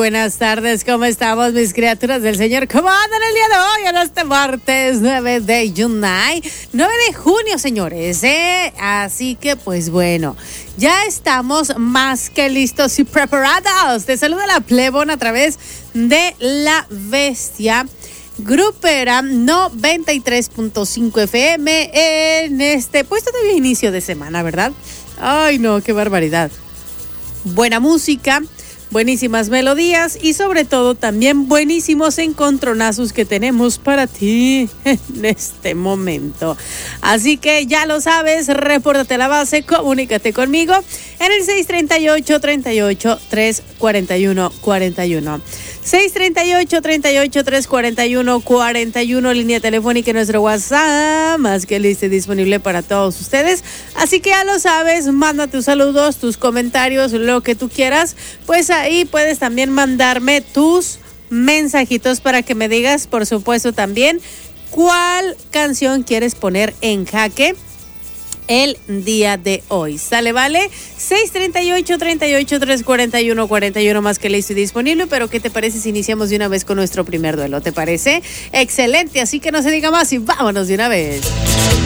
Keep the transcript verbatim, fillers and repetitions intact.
buenas tardes. ¿Cómo estamos, mis criaturas del Señor? ¿Cómo andan el día de hoy? En este martes nueve de junio, nueve de junio, señores, ¿eh? Así que, pues bueno, ya estamos más que listos y preparados. Te saluda la Plebón a través de La Bestia Grupera noventa y tres punto cinco F M en este, pues todavía inicio de semana, ¿verdad? Ay, no, qué barbaridad. Buena música, buenísimas melodías y sobre todo también buenísimos encontronazos que tenemos para ti en este momento. Así que ya lo sabes, repórtate a la base, comunícate conmigo en el seis tres ocho, tres ocho, tres cuatro uno, cuatro uno. seis tres ocho, tres ocho, tres cuatro uno, cuatro uno, línea telefónica en nuestro WhatsApp, más que listo y disponible para todos ustedes. Así que ya lo sabes, manda tus saludos, tus comentarios, lo que tú quieras. Pues ahí puedes también mandarme tus mensajitos para que me digas, por supuesto, también cuál canción quieres poner en jaque el día de hoy. ¿Sale, vale? seis tres ocho, tres ocho, tres cuatro uno, cuatro uno, más que listo y disponible. Pero ¿qué te parece si iniciamos de una vez con nuestro primer duelo? ¿Te parece? Excelente, así que no se diga más y vámonos de una vez.